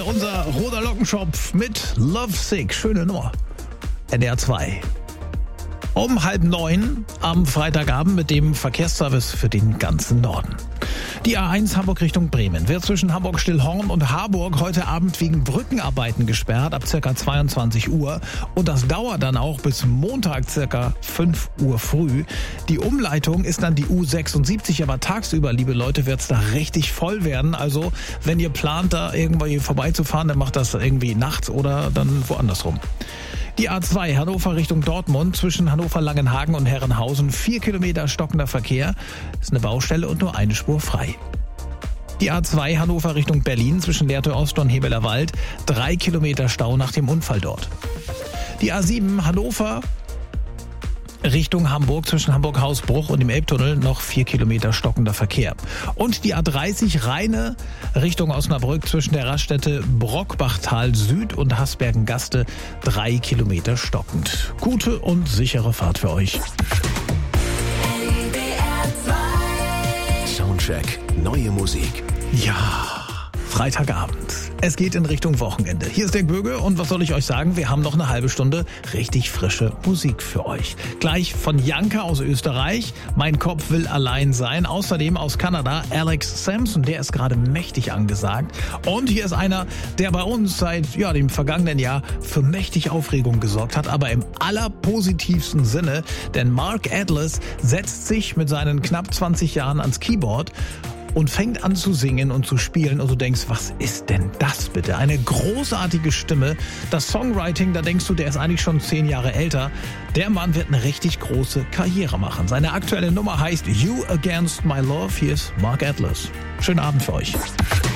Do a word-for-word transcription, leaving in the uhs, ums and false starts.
unser roter Lockenschopf mit Love Sick. Schöne Nummer. N D R zwei. Um halb neun am Freitagabend mit dem Verkehrsservice für den ganzen Norden. Die A eins Hamburg Richtung Bremen wird zwischen Hamburg-Stillhorn und Harburg heute Abend wegen Brückenarbeiten gesperrt ab ca. zweiundzwanzig Uhr. Und das dauert dann auch bis Montag ca. fünf Uhr früh. Die Umleitung ist dann die U sechsundsiebzig, aber tagsüber, liebe Leute, wird es da richtig voll werden. Also wenn ihr plant, da irgendwo hier vorbeizufahren, dann macht das irgendwie nachts oder dann woanders rum. Die A zwei Hannover Richtung Dortmund zwischen Hannover-Langenhagen und Herrenhausen. Vier Kilometer stockender Verkehr. Ist eine Baustelle und nur eine Spur frei. Die A zwei Hannover Richtung Berlin zwischen Lehrte Ost und Hebeler Wald. Drei Kilometer Stau nach dem Unfall dort. Die A sieben Hannover Richtung Hamburg zwischen Hamburg-Hausbruch und dem Elbtunnel noch vier Kilometer stockender Verkehr. Und die A dreißig Rheine Richtung Osnabrück zwischen der Raststätte Brockbachtal Süd und Hasbergen-Gaste drei Kilometer stockend. Gute und sichere Fahrt für euch. Soundcheck, neue Musik. Ja, Freitagabend. Es geht in Richtung Wochenende. Hier ist der Böge und was soll ich euch sagen? Wir haben noch eine halbe Stunde richtig frische Musik für euch. Gleich von Janka aus Österreich. Mein Kopf will allein sein. Außerdem aus Kanada Alex Sampson. Der ist gerade mächtig angesagt. Und hier ist einer, der bei uns seit ja, dem vergangenen Jahr für mächtig Aufregung gesorgt hat. Aber im allerpositivsten Sinne. Denn Mark Atlas setzt sich mit seinen knapp zwanzig Jahren ans Keyboard und fängt an zu singen und zu spielen und du denkst, was ist denn das bitte? Eine großartige Stimme. Das Songwriting, da denkst du, der ist eigentlich schon zehn Jahre älter. Der Mann wird eine richtig große Karriere machen. Seine aktuelle Nummer heißt You Against My Love. Hier ist Mark Atlas. Schönen Abend für euch.